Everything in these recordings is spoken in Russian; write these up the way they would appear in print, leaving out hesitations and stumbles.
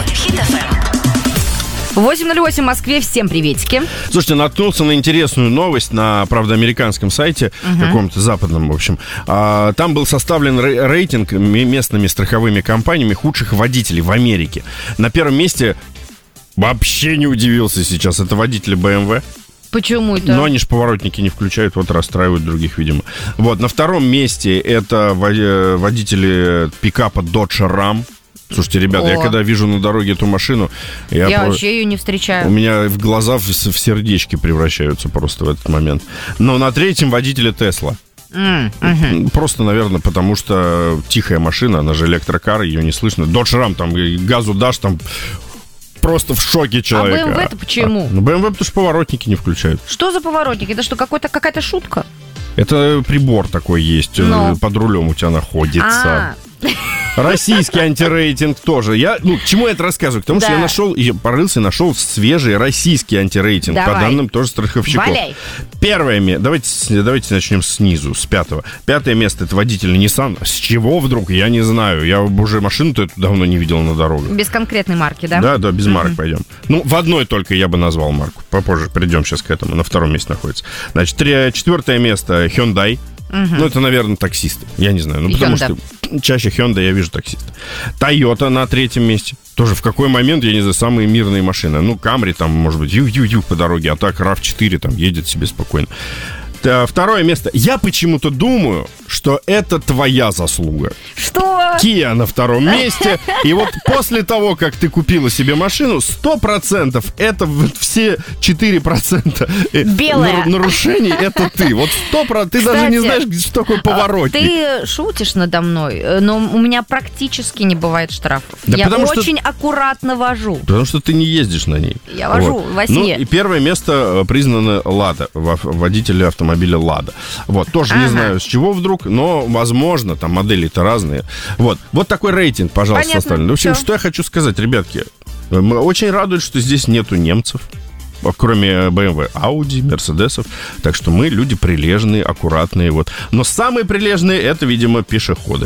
Хит FM. 8:08 в Москве. Всем приветики. Слушайте, наткнулся на интересную новость на, правда, американском сайте, каком-то западном, в общем. Там был составлен рейтинг местными страховыми компаниями худших водителей в Америке. На первом месте, вообще не удивился сейчас, это водители BMW. Почему это? Но они же поворотники не включают, вот расстраивают других, видимо. Вот, на втором месте это водители пикапа Dodge Ram. Слушайте, ребята, я когда вижу на дороге эту машину... Я вообще ее не встречаю. У меня в глаза в сердечки превращаются просто в этот момент. Но на третьем водители Tesla. Просто, наверное, потому что тихая машина, она же электрокар, ее не слышно. Dodge Ram, там газу дашь, там... Просто в шоке человек. А BMW-то почему? BMW, потому что поворотники не включают. Что за поворотники? Это что, какая-то шутка? Это прибор такой есть. Под рулем у тебя находится. Российский антирейтинг тоже. К чему я это рассказываю? К тому, что я нашел, порылся и нашел свежий российский антирейтинг. По данным тоже страховщиков. Валяй. Первое место. Давайте начнем снизу, с пятого. Пятое место — это водитель Nissan. С чего вдруг? Я не знаю. Я уже машину-то эту давно не видел на дорогах. Без конкретной марки, да? Да, без марок пойдем. В одной только я бы назвал марку. Попозже придем сейчас к этому. На втором месте находится. Значит, четвертое место — Hyundai. Это, наверное, таксисты. Я не знаю. Потому что чаще Hyundai я вижу таксиста. Toyota на третьем месте. Тоже в какой момент, я не знаю, самые мирные машины. Camry там, может быть, по дороге, а так RAV4 там едет себе спокойно. Второе место. Я почему-то думаю, что это твоя заслуга. Что? Kia на втором месте. И вот после того, как ты купила себе машину, 100% это все 4% нарушений, это ты. Вот 100%. Ты даже не знаешь, что такое поворотник. Ты шутишь надо мной, но у меня практически не бывает штрафов. Я очень аккуратно вожу. Потому что ты не ездишь на ней. Я вожу во сне. И первое место признано Лада, водители автомобиля Лада. Вот, тоже не знаю, с чего вдруг, но, возможно, там модели-то разные. Вот такой рейтинг, пожалуйста, составлен. В общем, что я хочу сказать, ребятки. Мы очень радует, что здесь нету немцев, кроме BMW, Audi, Мерседесов. Так что мы люди прилежные, аккуратные. Вот. Но самые прилежные — это, видимо, пешеходы.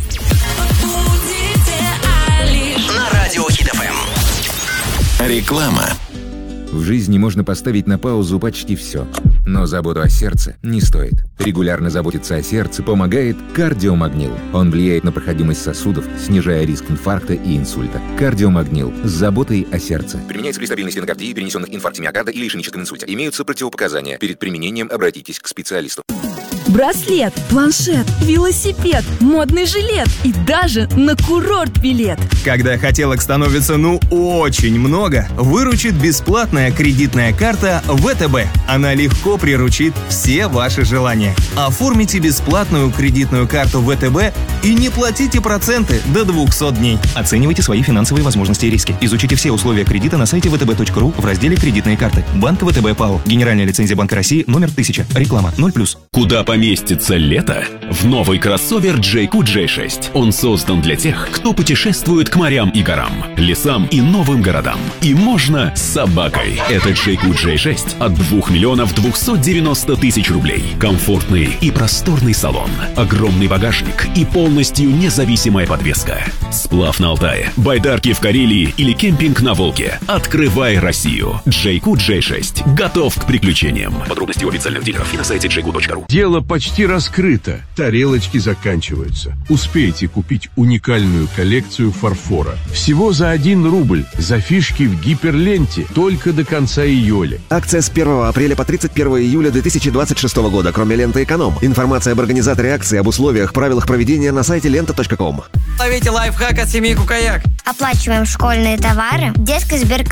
На радио Хит FM. Реклама. В жизни можно поставить на паузу почти все. Но заботу о сердце не стоит. Регулярно заботиться о сердце помогает кардиомагнил. Он влияет на проходимость сосудов, снижая риск инфаркта и инсульта. Кардиомагнил с заботой о сердце. Применяется при стабильной стенокардии, перенесенных инфаркте миокарда или ишемическом инсульте. Имеются противопоказания. Перед применением обратитесь к специалисту. Браслет, планшет, велосипед, модный жилет и даже на курорт билет. Когда хотелок становится очень много, выручит бесплатная кредитная карта ВТБ. Она легко приручит все ваши желания. Оформите бесплатную кредитную карту ВТБ и не платите проценты до 200 дней. Оценивайте свои финансовые возможности и риски. Изучите все условия кредита на сайте vtb.ru в разделе «Кредитные карты». Банк ВТБ ПАО. Генеральная лицензия Банка России номер 1000. Реклама 0+. Куда поместится лето? В новый кроссовер JQ J6. Он создан для тех, кто путешествует к морям и горам, лесам и новым городам. И можно с собакой. Это JQ J6 от 2 290 000 рублей. Комфортный и просторный салон, огромный багажник и полностью независимая подвеска. Сплав на Алтае, байдарки в Карелии или кемпинг на Волге. Открывай Россию. JQ J6 готов к приключениям. Подробности у официальных дилеров и на сайте jq.ru. Дело почти раскрыто. Тарелочки заканчиваются. Успейте купить уникальную коллекцию фарфора. Всего за 1 рубль. За фишки в гиперленте. Только до конца июля. Акция с 1 апреля по 31 июля 2026 года, кроме ленты «Эконом». Информация об организаторе акции, об условиях, правилах проведения на сайте лента.ком. Ловите лайфхак от семьи Кукаяк. Оплачиваем школьные товары, детский сберкот.